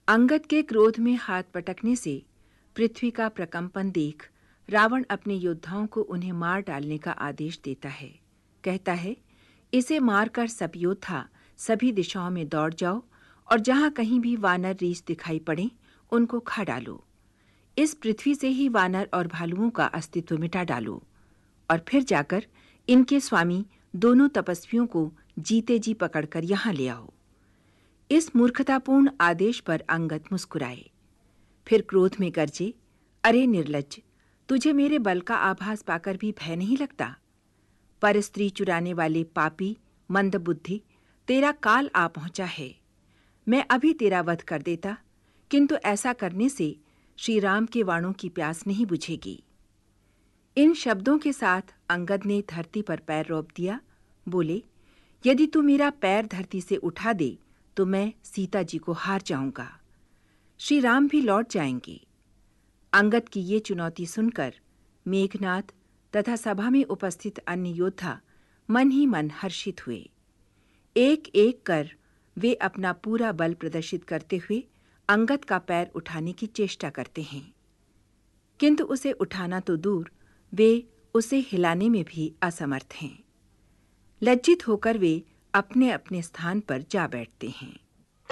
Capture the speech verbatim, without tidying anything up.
अंगद के क्रोध में हाथ पटकने से पृथ्वी का प्रकंपन देख रावण अपने योद्धाओं को उन्हें मार डालने का आदेश देता है। कहता है, इसे मारकर सब योद्धा सभी दिशाओं में दौड़ जाओ और जहां कहीं भी वानर रीछ दिखाई पड़े उनको खा डालो। इस पृथ्वी से ही वानर और भालुओं का अस्तित्व मिटा डालो और फिर जाकर इनके स्वामी दोनों तपस्वियों को जीते जी पकड़कर यहां ले आओ। इस मूर्खतापूर्ण आदेश पर अंगद मुस्कुराए, फिर क्रोध में गरजे, अरे निर्लज्ज, तुझे मेरे बल का आभास पाकर भी भय नहीं लगता? पर स्त्री चुराने वाले पापी मंदबुद्धि, तेरा काल आ पहुंचा है। मैं अभी तेरा वध कर देता, किंतु ऐसा करने से श्री राम के वाणों की प्यास नहीं बुझेगी। इन शब्दों के साथ अंगद ने धरती पर पैर रोप दिया। बोले, यदि तू मेरा पैर धरती से उठा दे तो मैं सीता जी को हार जाऊंगा, श्री राम भी लौट जाएंगे। अंगद की ये चुनौती सुनकर मेघनाद तथा सभा में उपस्थित अन्य योद्धा मन ही मन हर्षित हुए। एक एक कर वे अपना पूरा बल प्रदर्शित करते हुए अंगद का पैर उठाने की चेष्टा करते हैं, किंतु उसे उठाना तो दूर, वे उसे हिलाने में भी असमर्थ हैं। लज्जित होकर वे अपने अपने स्थान पर जा बैठते हैं।